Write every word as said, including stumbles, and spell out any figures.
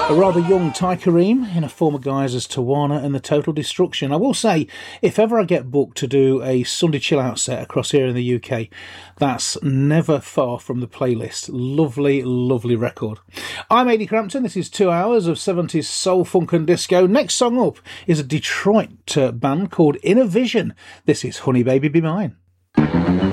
A rather young Ty Kareem in a former guise as Tawana and the Total Destruction. I will say, if ever I get booked to do a Sunday chill out set across here in the U K, that's never far from the playlist. Lovely, lovely record. I'm Ady Crampton. This is two hours of seventies soul, funk and disco. Next song up is a Detroit uh, band called Inner Vision. This is Honey Baby Be Mine.